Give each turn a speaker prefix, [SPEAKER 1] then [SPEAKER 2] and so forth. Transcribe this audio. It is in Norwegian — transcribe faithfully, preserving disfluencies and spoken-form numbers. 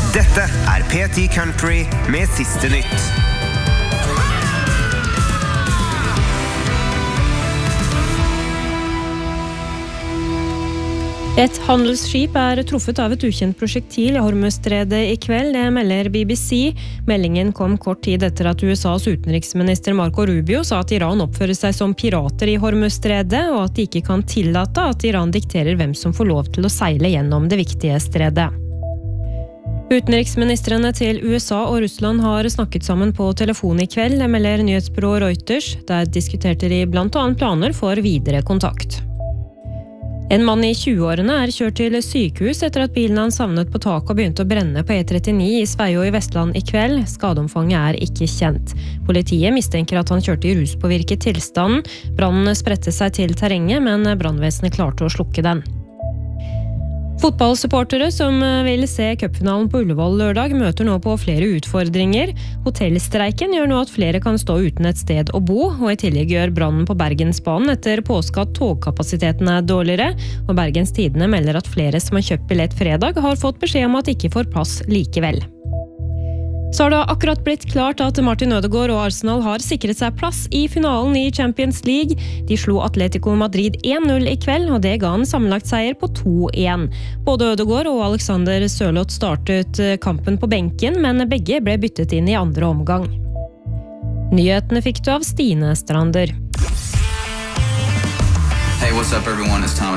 [SPEAKER 1] Dette er P ti Country med siste nytt.
[SPEAKER 2] Et handelsskip er truffet av et ukjent prosjektil i Hormuzstredet i kveld, det melder B B C. Meldingen kom kort tid etter at U S A's utenriksminister Marco Rubio sa at Iran oppfører seg som pirater i Hormuzstredet, og at de ikke kan tillate at Iran dikterer hvem som får lov til å seile gjennom det viktige stredet. Utenriksministrene til U S A og Russland har snakket sammen på telefon i kveld, det melder nyhetsbyrået Reuters. Der diskuterte de blant annet planer for videre kontakt. En mann i tjueårene er kjørt til sykehus etter at bilen han savnet på taket og begynte å brenne på E trettini i Sveio i Vestland i kveld. Skadeomfanget er ikke kjent. Politiet mistenker at han kjørte i ruspåvirket tilstand. Brannen spredte seg til terrenget, men brannvesenet klarte å slukke den. Fotballsupportere som vil se cupfinalen på Ullevål lørdag møter nå på flere utfordringer. Hotellstreiken gjør nå at flere kan stå uten et sted å bo, og i tillegg gjør brannen på Bergensbanen etter påske at togkapasiteten er dårligere, og Bergens Tidende melder at flere som har kjøpt billett fredag har fått beskjed om at de ikke får plass likevel. Så har det akkurat blitt klart at Martin Ødegaard og Arsenal har sikret seg plass i finalen i Champions League. De slo Atletico Madrid en null i kveld, og det ga en sammenlagt seier på to en. Både Ødegaard og Alexander Sørloth startet kampen på benken, men begge ble byttet inn i andre omgang. Nyhetene fikk du av Stine Strander.
[SPEAKER 3] Hey, what's up everyone? It's Thomas